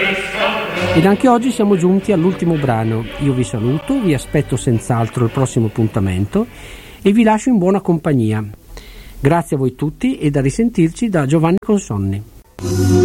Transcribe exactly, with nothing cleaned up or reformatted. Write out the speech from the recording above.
Ed anche oggi siamo giunti all'ultimo brano. Io vi saluto, vi aspetto senz'altro al prossimo appuntamento e vi lascio in buona compagnia. Grazie a voi tutti e da risentirci da Giovanni Consonni.